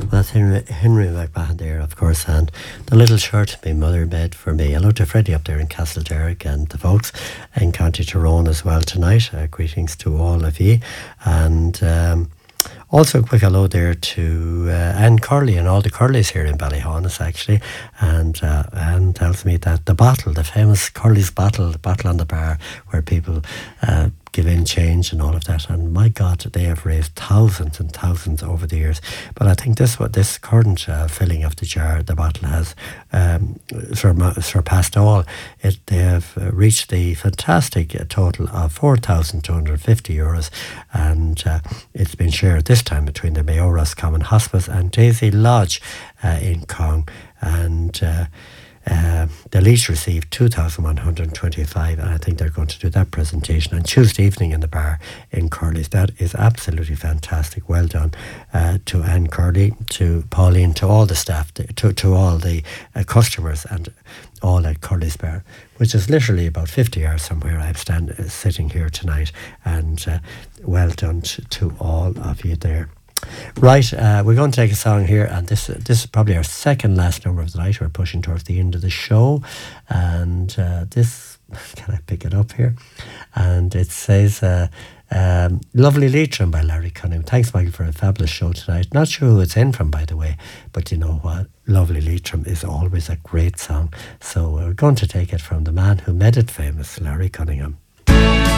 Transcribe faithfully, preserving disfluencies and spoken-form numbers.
Well, that's Henry, Henry McMahon there, of course, and the little shirt my mother made for me. Hello to Freddie up there in Castlederrick and the folks in County Tyrone as well tonight. Uh, greetings to all of you. And um, also a quick hello there to uh, Anne Curley and all the Curleys here in Ballyhonus, actually. And uh, Anne tells me that the bottle, the famous Curley's bottle, the bottle on the bar where people uh, give in change and all of that, and my God, they have raised thousands and thousands over the years. But I think this what this current uh, filling of the jar, the bottle has um, sur- surpassed all. It they have uh, reached the fantastic uh, total of four thousand two hundred fifty euros, and uh, it's been shared this time between the Mayo Roscommon Hospice and Daisy Lodge uh, in Cong, and. Uh, Uh, they'll each receive two thousand one hundred twenty-five, and I think they're going to do that presentation on Tuesday evening in the bar in Curley's. That is absolutely fantastic. Well done uh, to Anne Curley, to Pauline, to all the staff, to, to all the uh, customers and all at Curley's Bar, which is literally about fifty yards from where I'm stand, uh, sitting here tonight. And uh, well done to, to all of you there. Right, uh, we're going to take a song here, and this uh, this is probably our second last number of the night. We're pushing towards the end of the show, and uh, this, can I pick it up here? And it says, uh, um, Lovely Leitrim by Larry Cunningham. Thanks, Michael, for a fabulous show tonight. Not sure who it's in from, by the way, but you know what? Lovely Leitrim is always a great song. So we're going to take it from the man who made it famous, Larry Cunningham.